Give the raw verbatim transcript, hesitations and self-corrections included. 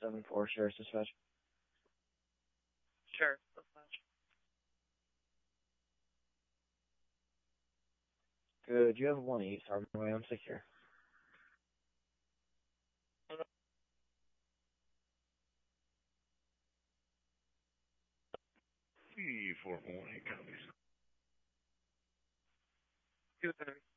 seven four, Sheriff's Dispatch. Sheriff Dispatch. Good. You have one eight, Sergeant Way. I'm secure. four one eight copies. Two thirty.